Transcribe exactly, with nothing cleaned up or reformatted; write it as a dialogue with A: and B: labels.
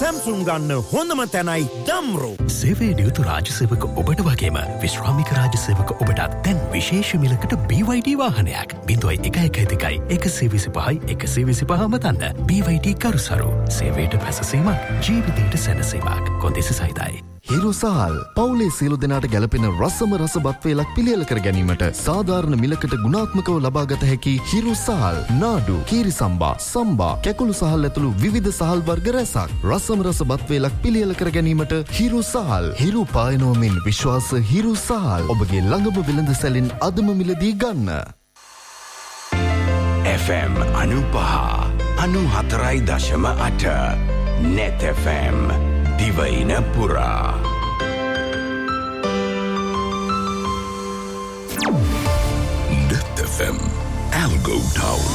A: Samsung ගන්න හොඳම තැනයි Damro.
B: සේවයේ නියුතු රාජ්‍ය සේවක ඔබට වගේම විශ්‍රාමික රාජ්‍ය සේවක ඔබටත් දැන් විශේෂ මිලකට B Y D වාහනයක් බිංදුවයි එක එක දෙකයි එකසිය විසිපහයි එකසිය විසිපහ මතන්න. B Y D කරුසරු සේවයට පැසසීමක් ජීවිතයට සැනසීමක් කොන්දෙස සහිතයි.
C: හිරු සහල් පවුලේ සියලු දෙනාට ගැලපෙන රසම රස බත් වේලක් පිළියෙල කර ගැනීමට සාධාරණ මිලකට ගුණාත්මකව ලබාගත හැකි හිරු සහල් නාඩු කීරි සම්බා සම්බා කැකුළු සහල් ඇතුළු විවිධ සහල් වර්ග රැසක් රසම රස බත් වේලක් පිළියෙල කර ගැනීමට හිරු සහල් හිරු පායනෝමින් විශ්වාස හිරු සහල් ඔබගේ ළඟම වෙළඳ සැලින් අදම මිලදී ගන්න.
D: F M අනුපහ අනුහතරයි දශම අට Net F M දිවයින පුරා Net F M Algo Town